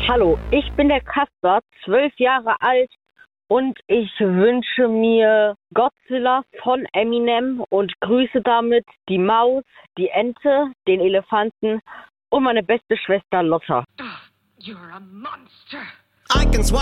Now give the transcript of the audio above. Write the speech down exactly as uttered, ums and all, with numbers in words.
Hallo, ich bin der Kasper, zwölf Jahre alt und ich wünsche mir Godzilla von Eminem und grüße damit die Maus, die Ente, den Elefanten und meine beste Schwester Lotta. You're a monster. I can